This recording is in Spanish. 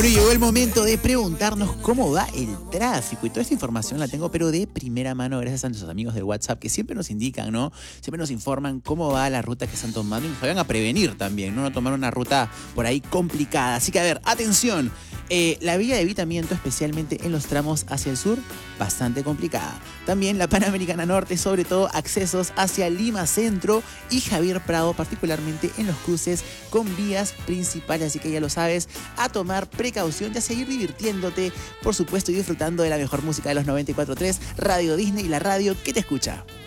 Pero llegó el momento de preguntarnos cómo va el tráfico. Y toda esta información la tengo, pero de primera mano, gracias a nuestros amigos del WhatsApp, que siempre nos indican, ¿no? Siempre nos informan cómo va la ruta que están tomando y nos vayan a prevenir también, ¿no? No tomar una ruta por ahí complicada. Así que, a ver, atención. La vía de evitamiento, especialmente en los tramos hacia el sur, bastante complicada. También la Panamericana Norte, sobre todo accesos hacia Lima Centro y Javier Prado, particularmente en los cruces con vías principales. Así que ya lo sabes, a tomar precaución y a seguir divirtiéndote, por supuesto, y disfrutando de la mejor música de los 94.3, Radio Disney, la radio que te escucha.